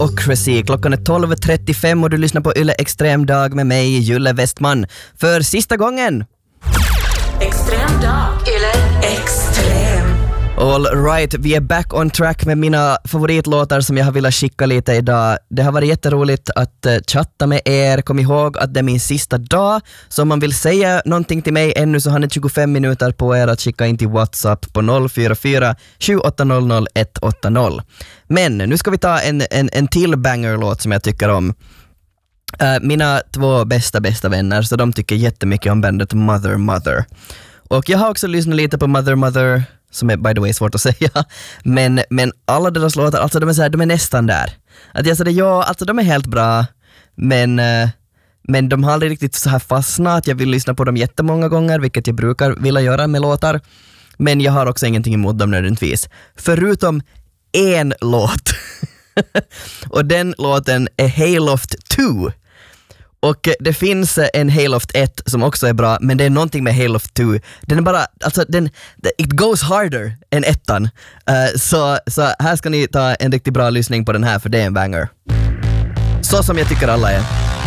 Idiocracy. Klockan är 12.35 och du lyssnar på Yle Extrem Dag med mig, Julle Westman. För sista gången. Extrem dag. Yle Extrem. All right, vi är back on track med mina favoritlåtar som jag har velat skicka lite idag. Det har varit jätteroligt att chatta med er. Kom ihåg att det är min sista dag. Så om man vill säga någonting till mig ännu så har ni 25 minuter på er att skicka in till WhatsApp på 044 7800 180. Men nu ska vi ta en till banger-låt som jag tycker om. Mina två bästa vänner, så de tycker jättemycket om bandet Mother. Och jag har också lyssnat lite på Mother, som är by the way svårt att säga, men alla deras låtar, alltså de är så här, de är nästan där. Att jag säger ja, alltså de är helt bra, men de har aldrig riktigt så här fastnat. Jag vill lyssna på dem jättemånga gånger, vilket jag brukar vilja göra med låtar. Men jag har också ingenting emot dem nödvändigtvis. Förutom en låt. Och den låten är Hayloft 2. Och det finns en Hayloft 1 som också är bra, men det är någonting med Hayloft 2. Den är bara, alltså it goes harder än ettan. Så här ska ni ta en riktigt bra lyssning på den här, för det är en banger. Så som jag tycker alla är.